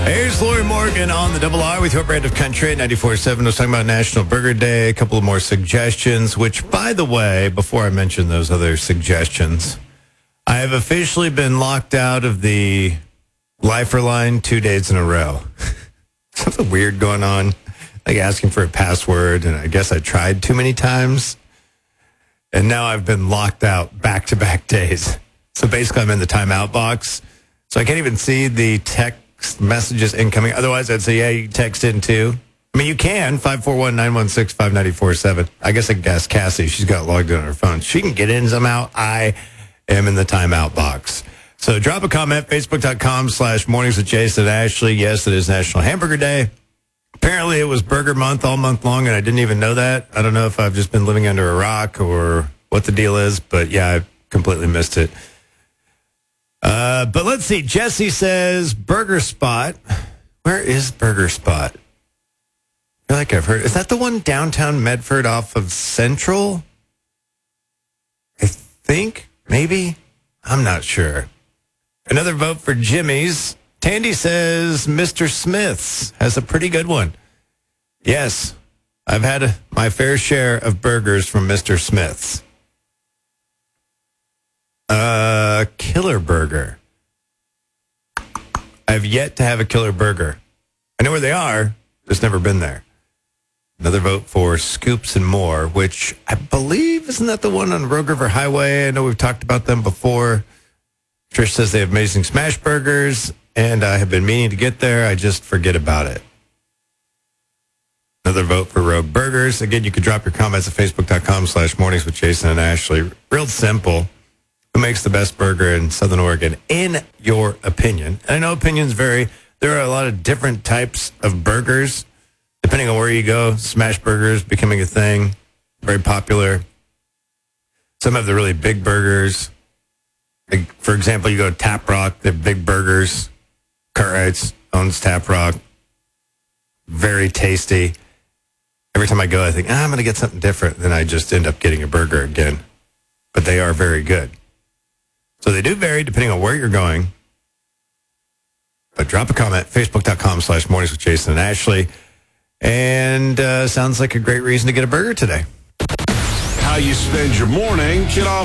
Here's Lori Morgan on the Double R with your brand of country at 94.7. I was talking about National Burger Day, a couple of more suggestions, which, by the way, before I mention those other suggestions, I have officially been locked out of the Lifer line 2 days in a row. Something weird going on, like asking for a password, and I guess I tried too many times. And now I've been locked out back-to-back days. So basically I'm in the timeout box. So I can't even see the text messages incoming. Otherwise, I'd say, yeah, you can text in too. I mean, you can, 541-916-5947. I guess I can ask Cassie. She's got logged in on her phone. She can get in somehow. I am in the timeout box. So drop a comment, facebook.com/mornings with Jason and Ashley. Yes, it is National Hamburger Day. Apparently, it was Burger Month all month long, and I didn't even know that. I don't know if I've just been living under a rock or what the deal is, but yeah, I completely missed it. But let's see. Jesse says Burger Spot. Where is Burger Spot? I feel like I've heard. Is that the one downtown Medford off of Central? I think. Maybe. I'm not sure. Another vote for Jimmy's. Tandy says Mr. Smith's has a pretty good one. Yes, I've had my fair share of burgers from Mr. Smith's. Killer Burger. I've yet to have a Killer Burger. I know where they are, just never been there. Another vote for Scoops and More, which I believe, isn't that the one on Rogue River Highway? I know we've talked about them before. Trish says they have amazing smash burgers, and I have been meaning to get there. I just forget about it. Another vote for Rogue Burgers. Again, you can drop your comments at facebook.com/mornings with Jason and Ashley. Real simple. Who makes the best burger in Southern Oregon, in your opinion? And I know opinions vary. There are a lot of different types of burgers, depending on where you go. Smash burgers becoming a thing, very popular. Some have the really big burgers. Like, for example, you go to Tap Rock, they have big burgers. Cartwrights owns Tap Rock. Very tasty. Every time I go, I think, I'm going to get something different. Then I just end up getting a burger again. But they are very good. So they do vary depending on where you're going. But drop a comment, facebook.com/mornings with Jason and Ashley. And sounds like a great reason to get a burger today. How you spend your morning, get off